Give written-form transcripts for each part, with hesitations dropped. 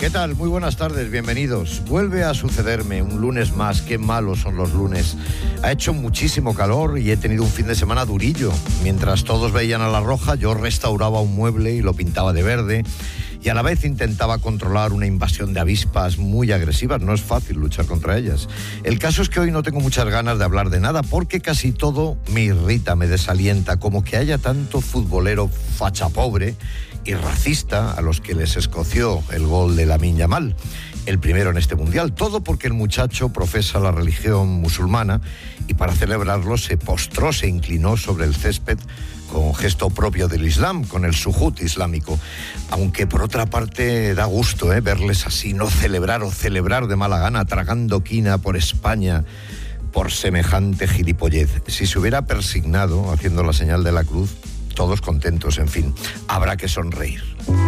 ¿Qué tal? Muy buenas tardes, bienvenidos. Vuelve a sucederme un lunes más, qué malos son los lunes. Ha hecho muchísimo calor y he tenido un fin de semana durillo. Mientras todos veían a La Roja, yo restauraba un mueble y lo pintaba de verde. Y a la vez intentaba controlar una invasión de avispas muy agresivas. No es fácil luchar contra ellas. El caso es que hoy no tengo muchas ganas de hablar de nada porque casi todo me irrita, me desalienta. Como que haya tanto futbolero facha pobre y racista a los que les escoció el gol de Lamine Yamal, el primero en este mundial. Todo porque el muchacho profesa la religión musulmana y para celebrarlo se postró, se inclinó sobre el césped con gesto propio del Islam, con el sujud islámico. Aunque por otra parte da gusto verles así, no celebrar o celebrar de mala gana, tragando quina por España por semejante gilipollez. Si se hubiera persignado haciendo la señal de la cruz, todos contentos, en fin, habrá que sonreír.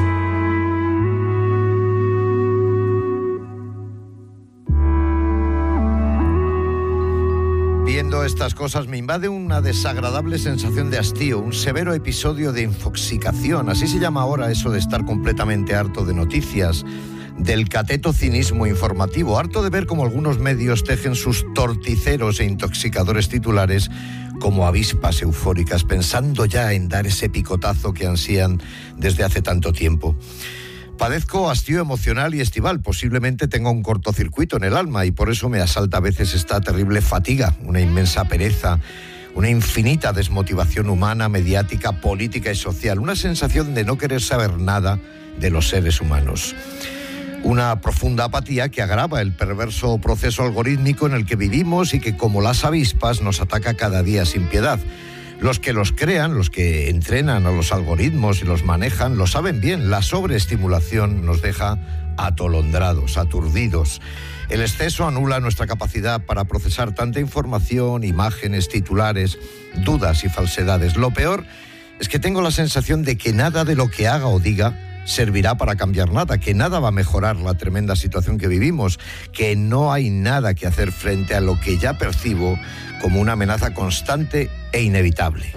Viendo estas cosas me invade una desagradable sensación de hastío, un severo episodio de infoxicación. Así se llama ahora eso de estar completamente harto de noticias, del cateto cinismo informativo, harto de ver cómo algunos medios tejen sus torticeros e intoxicadores titulares como avispas eufóricas, pensando ya en dar ese picotazo que ansían desde hace tanto tiempo. Padezco hastío emocional y estival, posiblemente tenga un cortocircuito en el alma y por eso me asalta a veces esta terrible fatiga, una inmensa pereza, una infinita desmotivación humana, mediática, política y social, una sensación de no querer saber nada de los seres humanos. Una profunda apatía que agrava el perverso proceso algorítmico en el que vivimos y que, como las avispas, nos ataca cada día sin piedad. Los que los crean, los que entrenan a los algoritmos y los manejan, lo saben bien. La sobreestimulación nos deja atolondrados, aturdidos. El exceso anula nuestra capacidad para procesar tanta información, imágenes, titulares, dudas y falsedades. Lo peor es que tengo la sensación de que nada de lo que haga o diga servirá para cambiar nada, que nada va a mejorar la tremenda situación que vivimos, que no hay nada que hacer frente a lo que ya percibo como una amenaza constante e inevitable.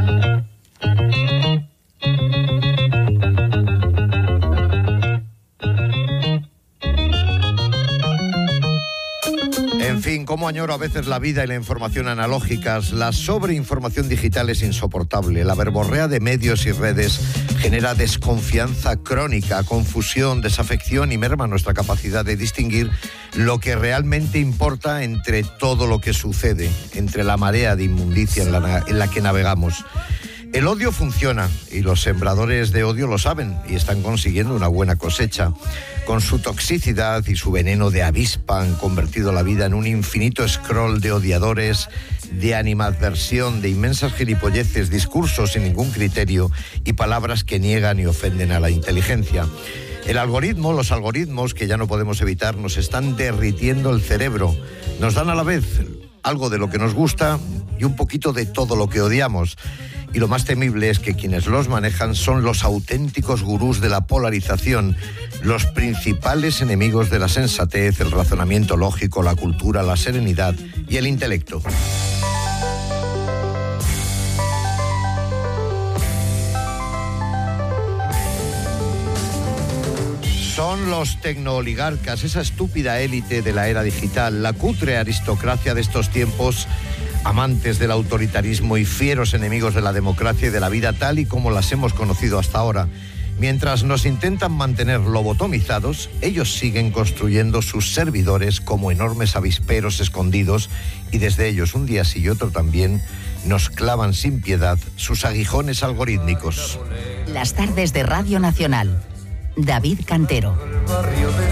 En fin, cómo añoro a veces la vida y la información analógicas. La sobreinformación digital es insoportable. La verborrea de medios y redes genera desconfianza crónica, confusión, desafección y merma nuestra capacidad de distinguir lo que realmente importa entre todo lo que sucede, entre la marea de inmundicia en la que navegamos. El odio funciona y los sembradores de odio lo saben y están consiguiendo una buena cosecha. Con su toxicidad y su veneno de avispa han convertido la vida en un infinito scroll de odiadores, de animadversión, de inmensas gilipolleces, discursos sin ningún criterio y palabras que niegan y ofenden a la inteligencia. El algoritmo, los algoritmos que ya no podemos evitar, nos están derritiendo el cerebro. Nos dan a la vez algo de lo que nos gusta y un poquito de todo lo que odiamos. Y lo más temible es que quienes los manejan son los auténticos gurús de la polarización, los principales enemigos de la sensatez, el razonamiento lógico, la cultura, la serenidad y el intelecto. Son los tecnooligarcas, esa estúpida élite de la era digital, la cutre aristocracia de estos tiempos, amantes del autoritarismo y fieros enemigos de la democracia y de la vida tal y como las hemos conocido hasta ahora. Mientras nos intentan mantener lobotomizados, ellos siguen construyendo sus servidores como enormes avisperos escondidos y desde ellos, un día sí y otro también, nos clavan sin piedad sus aguijones algorítmicos. Las tardes de Radio Nacional. David Cantero.